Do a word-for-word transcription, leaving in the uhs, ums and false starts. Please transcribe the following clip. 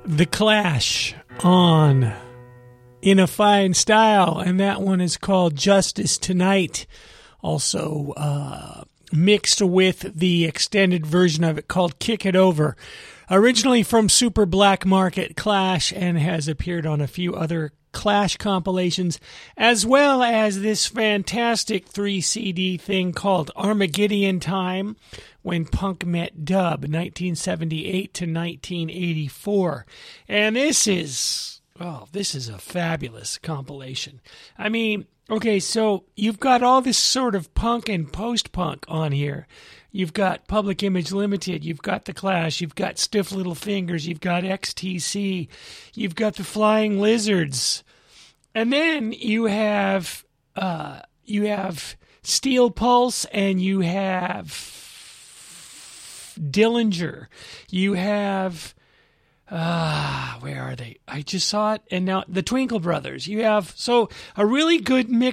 The Clash on In a Fine Style, and that one is called Justice Tonight. Also uh, mixed with the extended version of it called Kick It Over. Originally from Super Black Market Clash, and has appeared on a few other Clash compilations, as well as this fantastic three C D thing called Armageddon Time, When Punk Met Dub, nineteen seventy-eight to nineteen eighty-four. And this is, oh, this is a fabulous compilation. I mean, okay, so you've got all this sort of punk and post-punk on here. You've got Public Image Limited, you've got The Clash, you've got Stiff Little Fingers, you've got X T C, you've got the Flying Lizards, and then you have uh, you have Steel Pulse, and you have Dillinger, you have ah, uh, where are they? I just saw it, and now the Twinkle Brothers. You have so a really good mix